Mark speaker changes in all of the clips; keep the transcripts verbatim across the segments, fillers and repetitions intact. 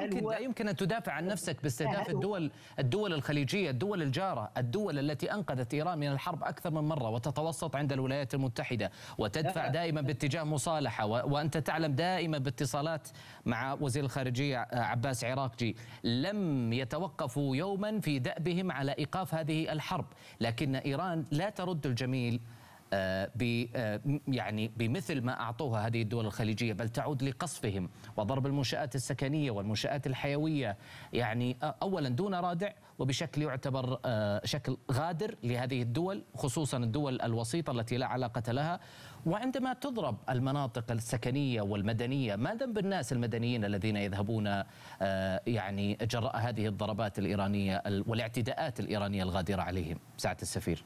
Speaker 1: يمكن لا يمكن أن تدافع عن نفسك باستهداف الدول الدول الخليجية، الدول الجارة، الدول التي أنقذت إيران من الحرب أكثر من مرة، وتتوسط عند الولايات المتحدة وتدفع دائما باتجاه مصالحة، وأنت تعلم دائما باتصالات مع وزير الخارجية عباس عراقجي لم يتوقفوا يوما في دأبهم على إيقاف هذه الحرب، لكن إيران لا ترد الجميل ب يعني بمثل ما أعطوها هذه الدول الخليجية، بل تعود لقصفهم وضرب المنشآت السكنية والمنشآت الحيوية، يعني أولا دون رادع وبشكل يعتبر شكل غادر لهذه الدول، خصوصا الدول الوسيطة التي لا علاقة لها. وعندما تضرب المناطق السكنية والمدنية، ما ذنب الناس المدنيين الذين يذهبون يعني جراء هذه الضربات الإيرانية والاعتداءات الإيرانية الغادرة عليهم سعادة السفير؟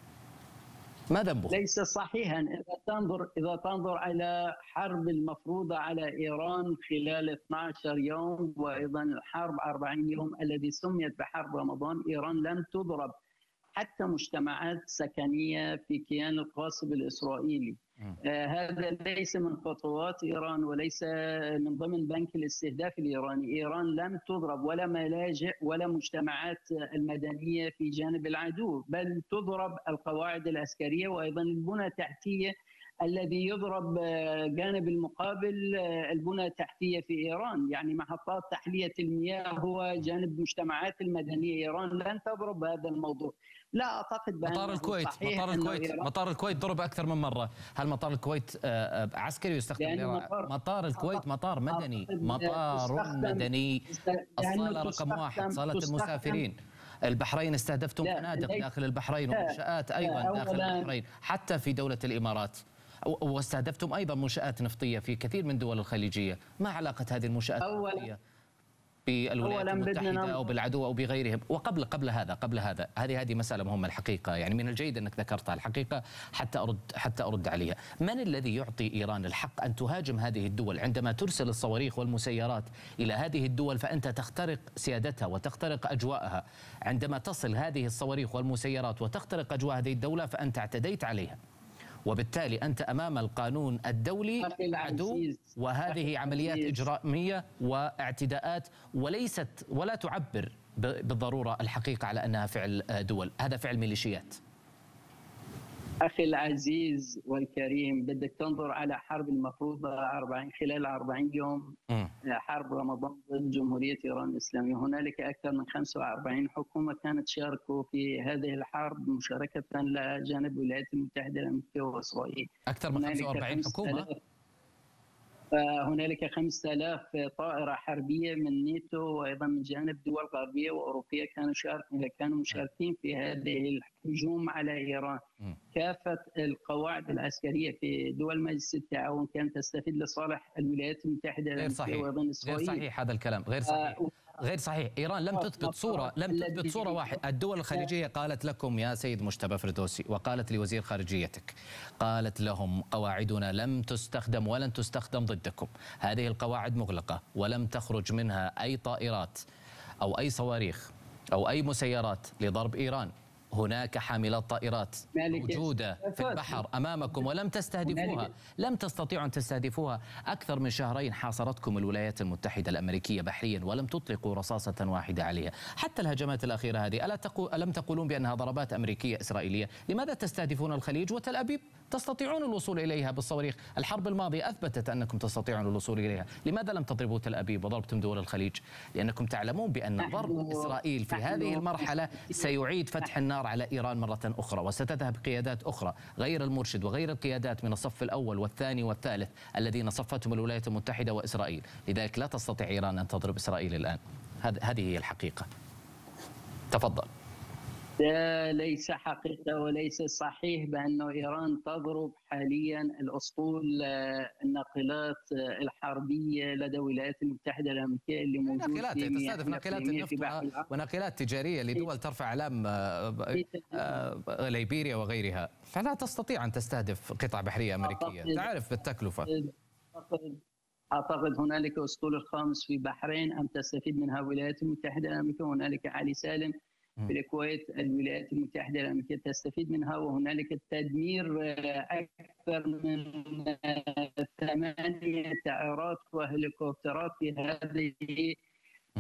Speaker 1: ما ذنبه؟
Speaker 2: ليس صحيحا. إذا تنظر إذا تنظر على حرب المفروضة على إيران خلال اثني عشر يوم، وأيضا الحرب أربعين يوم الذي سميت بحرب رمضان، إيران لم تضرب حتى مجتمعات سكنية في كيان القاصف الإسرائيلي. آه هذا ليس من خطوات إيران وليس من ضمن بنك الاستهداف الإيراني. إيران لم تضرب ولا ملاجئ ولا مجتمعات المدنية في جانب العدو، بل تضرب القواعد العسكرية وأيضا البنى التحتية الذي يضرب جانب المقابل البنى التحتية في إيران، يعني محطات تحلية المياه هو جانب مجتمعات المدنية. إيران لن تضرب هذا الموضوع. لا أعتقد بأن
Speaker 1: مطار الكويت مطار الكويت مطار الكويت ضرب أكثر من مرة. هل مطار الكويت عسكري يستخدم؟
Speaker 2: مطار,
Speaker 1: مطار الكويت مطار مدني، مطار مدني. الصالة رقم واحد صالة المسافرين. البحرين استهدفتم فنادق داخل البحرين ومنشآت أيضا داخل البحرين، حتى في دولة الإمارات، واستهدفتم أيضا منشآت نفطية في كثير من دول الخليجية. ما علاقة هذه المنشآت النفطية بالولايات المتحدة أو بالعدو أو بغيرهم؟ وقبل قبل هذا قبل هذا هذه هذه مسألة مهمة الحقيقة، يعني من الجيد أنك ذكرتها الحقيقة حتى أرد حتى أرد عليها. من الذي يعطي إيران الحق أن تهاجم هذه الدول عندما ترسل الصواريخ والمسيرات إلى هذه الدول فأنت تخترق سيادتها وتخترق أجواءها؟ عندما تصل هذه الصواريخ والمسيرات وتخترق أجواء هذه الدولة فأنت اعتديت عليها، وبالتالي أنت أمام القانون الدولي عدو، وهذه عمليات إجرامية واعتداءات وليست ولا تعبر بالضرورة الحقيقة على أنها فعل دول، هذا فعل ميليشيات.
Speaker 2: أخي العزيز والكريم، بدك تنظر على حرب المفروضة أربعين خلال أربعين يوم، م. حرب رمضان ضد جمهورية إيران الإسلامية. هنالك أكثر من خمسة وأربعين حكومة كانت شاركوا في هذه الحرب مشاركة لجانب الولايات المتحدة الأمريكية وإسرائيل.
Speaker 1: أكثر من خمسة وأربعين حكومة.
Speaker 2: هنالك خمسة آلاف طائرة حربية من نيتو وأيضا من جانب دول غربية وأوروبية كانوا كانوا مشاركين في هذه الهجوم على إيران. كافة القواعد العسكرية في دول مجلس التعاون كانت تستفيد لصالح الولايات المتحدة الأمريكية وأيضا إسرائيل.
Speaker 1: غير صحيح هذا الكلام، غير صحيح. غير صحيح. إيران لم تثبت صورة لم تثبت صورة واحدة. الدول الخليجية قالت لكم يا سيد مجتبى فردوسي، وقالت لوزير خارجيتك، قالت لهم قواعدنا لم تستخدم ولن تستخدم ضدكم، هذه القواعد مغلقة ولم تخرج منها أي طائرات أو أي صواريخ أو أي مسيرات لضرب إيران. هناك حاملات طائرات موجودة في البحر أمامكم ولم تستهدفوها، لم تستطيعوا أن تستهدفوها. أكثر من شهرين حاصرتكم الولايات المتحدة الأمريكية بحريا ولم تطلقوا رصاصة واحدة عليها. حتى الهجمات الأخيرة هذه ألا تقول ألم تقولون بأنها ضربات أمريكية إسرائيلية؟ لماذا تستهدفون الخليج وتل أبيب تستطيعون الوصول إليها بالصواريخ؟ الحرب الماضية أثبتت أنكم تستطيعون الوصول إليها. لماذا لم تضربوا تل أبيب وضربتم دول الخليج؟ لأنكم تعلمون بأن ضرب إسرائيل في هذه المرحلة سيعيد فتح النار على إيران مرة أخرى، وستذهب قيادات أخرى غير المرشد وغير القيادات من الصف الأول والثاني والثالث الذين صفتهم الولايات المتحدة وإسرائيل. لذلك لا تستطيع إيران أن تضرب إسرائيل الآن. هذه هي الحقيقة. تفضل.
Speaker 2: ده ليس حقيقة وليس صحيح بأن إيران تضرب حاليا الأسطول الناقلات الحربية لدى الولايات المتحدة الأمريكية اللي موجودة
Speaker 1: ناقلات تستهدف ناقلات النفط وناقلات تجارية لدول ترفع أعلام ليبيريا وغيرها، فلا تستطيع أن تستهدف قطع بحرية أمريكية. تعرف بالتكلفة.
Speaker 2: أعتقد هنالك أسطول الخامس في بحرين أم تستفيد منها الولايات المتحدة الأمريكية، وهنالك علي سالم في الكويت الولايات المتحدة الأمريكية تستفيد منها، وهنالك التدمير أكثر من ثمانية طائرات وهليكوبترات في هذه